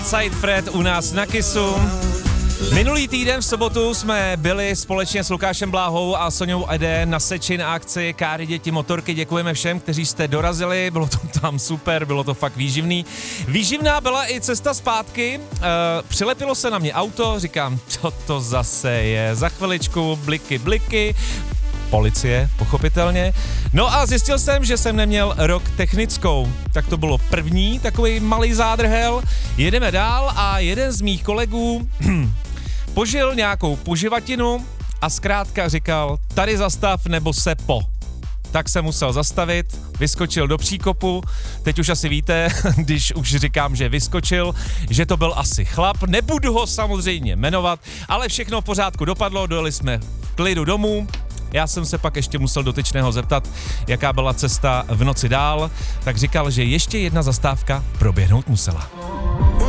Inside Fred u nás na Kissu. Minulý týden v sobotu jsme byli společně s Lukášem Bláhou a Soňou Ede na Sečin akci Káry, děti, motorky. Děkujeme všem, kteří jste dorazili, bylo to tam super, bylo to fakt výživný. Výživná byla i cesta zpátky, přilepilo se na mě auto, říkám, co to zase je, za chviličku, bliky, policie, pochopitelně. No a zjistil jsem, že jsem neměl rok technickou. Tak to bylo první, takový malý zádrhel. Jedeme dál a jeden z mých kolegů požil nějakou poživatinu a zkrátka říkal, tady zastav nebo se po. Tak jsem musel zastavit, vyskočil do příkopu, teď už asi víte, když už říkám, že vyskočil, že to byl asi chlap, nebudu ho samozřejmě jmenovat, ale všechno v pořádku dopadlo, dojeli jsme v klidu domů. Já jsem se pak ještě musel dotyčného zeptat, jaká byla cesta v noci dál, tak říkal, že ještě jedna zastávka proběhnout musela.